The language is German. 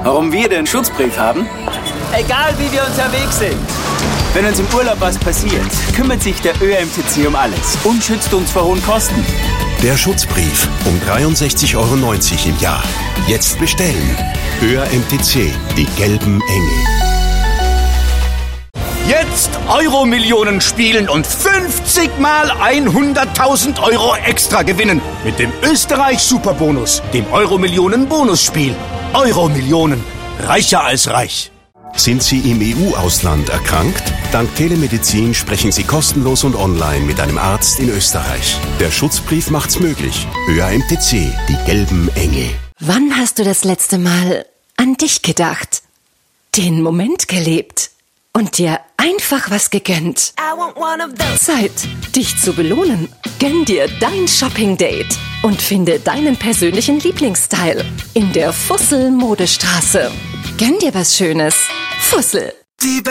Warum wir den Schutzbrief haben? Egal wie wir unterwegs sind. Wenn uns im Urlaub was passiert, kümmert sich der ÖMTC um alles und schützt uns vor hohen Kosten. Der Schutzbrief um 63,90 € im Jahr. Jetzt bestellen. ÖMTC, die gelben Engel. Jetzt Euro-Millionen spielen und 50 mal 100.000 € extra gewinnen. Mit dem Österreich-Superbonus, dem Euro-Millionen-Bonusspiel. Euro-Millionen. Reicher als reich. Sind Sie im EU-Ausland erkrankt? Dank Telemedizin sprechen Sie kostenlos und online mit einem Arzt in Österreich. Der Schutzbrief macht's möglich. ÖMTC, die gelben Engel. Wann hast du das letzte Mal an dich gedacht? Den Moment gelebt? Und dir einfach was gegönnt? Zeit, dich zu belohnen. Gönn dir dein Shopping-Date und finde deinen persönlichen Lieblingsstyle in der Fussel Modestraße. Gönn dir was Schönes. Fussel.